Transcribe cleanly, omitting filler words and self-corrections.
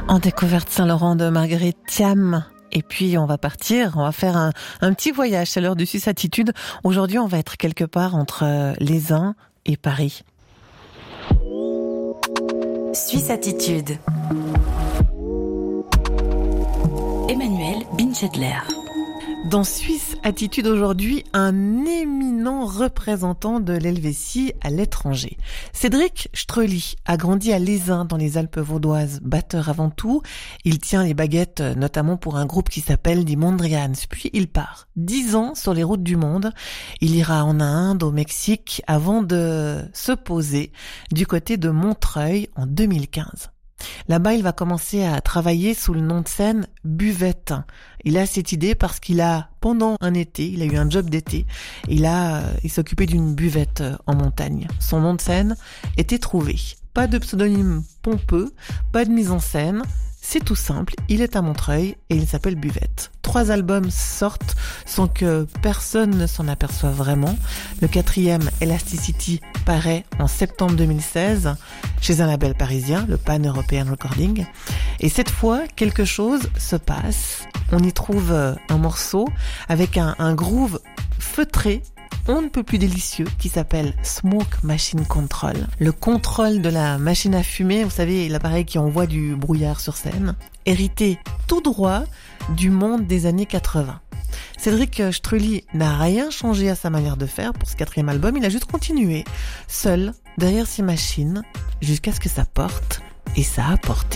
En découverte Saint-Laurent de Marguerite Thiam. Et puis on va faire un petit voyage, c'est l'heure du Suisse Attitude. Aujourd'hui on va être quelque part entre Les Uns et Paris. Suisse Attitude. Emmanuel Binchedler. Dans Suisse Attitude aujourd'hui, un éminent représentant de l'Helvétie à l'étranger. Cédric Streuly a grandi à Les Uns dans les Alpes vaudoises, batteur avant tout. Il tient les baguettes notamment pour un groupe qui s'appelle Die Mondrians. Puis il part 10 ans sur les routes du monde. Il ira en Inde, au Mexique, avant de se poser du côté de Montreuil en 2015. Là-bas, il va commencer à travailler sous le nom de scène Buvette. Il a cette idée parce pendant un été, il a eu un job d'été. Il s'occupait d'une buvette en montagne. Son nom de scène était trouvé. Pas de pseudonyme pompeux, pas de mise en scène. C'est tout simple, il est à Montreuil et il s'appelle Buvette. 3 albums sortent sans que personne ne s'en aperçoive vraiment. Le 4e, Elasticity, paraît en septembre 2016 chez un label parisien, le Pan European Recording. Et cette fois, quelque chose se passe. On y trouve un morceau avec un groove feutré, on ne peut plus délicieux, qui s'appelle Smoke Machine Control. Le contrôle de la machine à fumer, vous savez, l'appareil qui envoie du brouillard sur scène, hérité tout droit du monde des années 80. Cédric Streuly n'a rien changé à sa manière de faire pour ce 4e album, il a juste continué, seul, derrière ses machines, jusqu'à ce que ça porte, et ça a porté.